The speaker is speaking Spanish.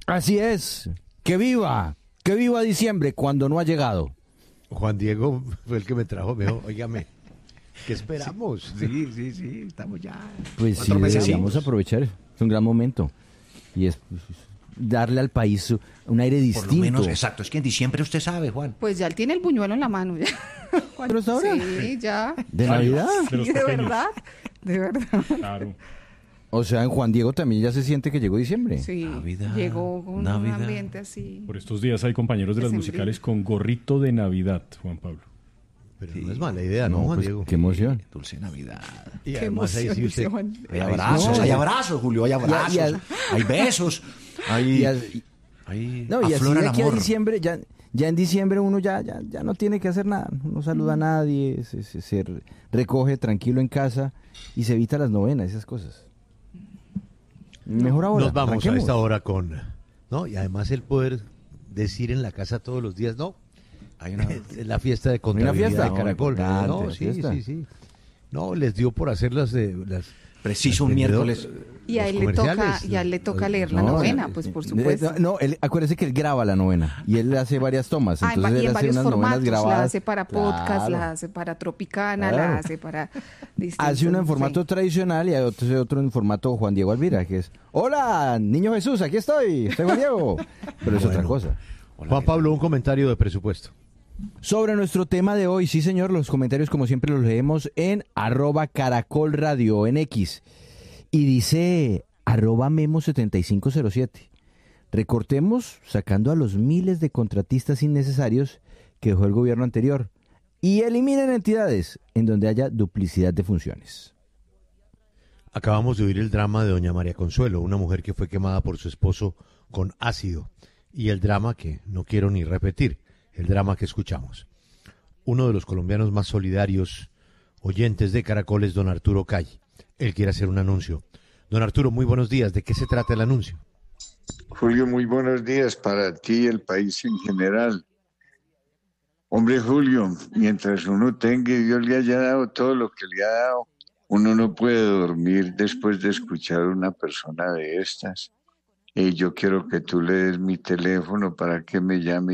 Así es. ¡Que viva! ¡Que viva diciembre cuando no ha llegado! Juan Diego fue el que me trajo, me dijo, óigame, ¿qué esperamos? Sí, estamos ya. Pues sí, 4 meses. deberíamos aprovechar. Es un gran momento. Y es darle al país un aire Por distinto. lo menos, exacto. Es que en diciembre usted sabe, Juan. Pues ya él tiene el buñuelo en la mano. Ya. ¿Pero hasta ahora? Sí, ya. ¿De Navidad? Sí, los de pequeños. verdad. De verdad. Claro. O sea, en Juan Diego también ya se siente que llegó diciembre. Sí, Navidad, llegó con Navidad. un ambiente así. Por estos días hay compañeros de las Decembrino. musicales con gorrito de Navidad, Juan Pablo. Pero no es mala idea, ¿no, Juan pues, Diego? qué emoción. Dulce Navidad. Y Qué además ahí emoción, sí usted... dice Juan. Hay abrazos, No, hay abrazos, Julio, hay abrazos. y al- hay besos. Hay, Y, hay no, y así aflora de el aquí a amor. diciembre, ya en diciembre uno ya no tiene que hacer nada. No saluda a nadie, se recoge tranquilo en casa y se evita las novenas, esas cosas. Mejor ahora. Nos vamos a arranquemos. esta hora con... ¿no? Y además el poder decir en la casa todos los días, no, Hay una... es la fiesta de contabilidad fiesta? de Caracol. No, No, importante, fiesta. sí. No, les dio por hacer las Preciso un las miércoles. Y a él le toca, leer la No, novena, pues por supuesto. No, acuérdese que él graba la novena y él hace varias tomas. Ah, Entonces y él en hace varios unas novenas formatos, grabadas. la hace para podcast, Claro. la hace para Tropicana, Claro. la hace para distintos, Hace uno en formato sí. tradicional y otro en formato Juan Diego Alvira, que es hola, niño Jesús, aquí estoy Juan Diego. Pero es otra Bueno. cosa. Juan Pablo, un comentario de presupuesto. Sobre nuestro tema de hoy, sí señor, los comentarios como siempre los leemos en @caracolradio en X. Y dice @memo7507. Recortemos sacando a los miles de contratistas innecesarios que dejó el gobierno anterior y eliminen entidades en donde haya duplicidad de funciones. Acabamos de oír el drama de doña María Consuelo, una mujer que fue quemada por su esposo con ácido. Y el drama que no quiero ni repetir, el drama que escuchamos. Uno de los colombianos más solidarios oyentes de Caracol es don Arturo Calle. Él quiere hacer un anuncio. Don Arturo, muy buenos días. ¿De qué se trata el anuncio? Julio, muy buenos días para ti y el país en general. Hombre, Julio, mientras uno tenga y Dios le haya dado todo lo que le ha dado, uno no puede dormir después de escuchar a una persona de estas. Yo quiero que tú le des mi teléfono para que me llame